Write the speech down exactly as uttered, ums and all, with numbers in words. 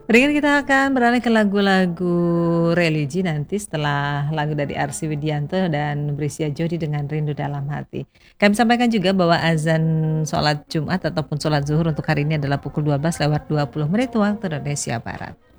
Berikut kita akan beralih ke lagu-lagu religi nanti setelah lagu dari Arsy Widianto dan Brescia Jody dengan Rindu Dalam Hati. Kami sampaikan juga bahwa azan sholat Jumat ataupun sholat zuhur untuk hari ini adalah pukul dua belas lewat dua puluh menit waktu Indonesia Barat.